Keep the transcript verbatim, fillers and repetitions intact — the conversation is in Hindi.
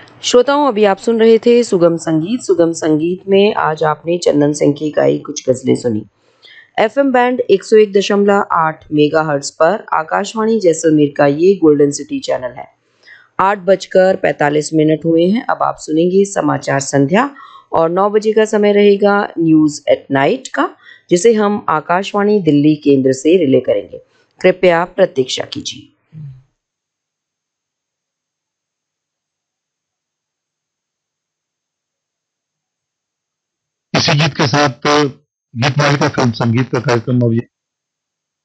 श्रोताओं, अभी आप सुन रहे थे सुगम संगीत। सुगम संगीत में आज आपने चंदन सिंह की गाई कुछ गज़लें सुनी। एफएम बैंड एक सौ एक दशमलव आठ मेगाहर्ट्ज़ पर आकाशवाणी जैसलमेर का ये गोल्डन सिटी चैनल है। आठ बजकर पैंतालीस मिनट हुए हैं। अब आप सुनेंगे समाचार संध्या और नौ बजे का समय रहेगा न्यूज़ एट नाइट का, जिसे हम आकाशवाणी दिल्ली केंद्र से रिले करेंगे। कृपया प्रतीक्षा कीजिए। इसी गीत के साथ गीत मालिका फिल्म संगीत का कार्यक्रम अब ये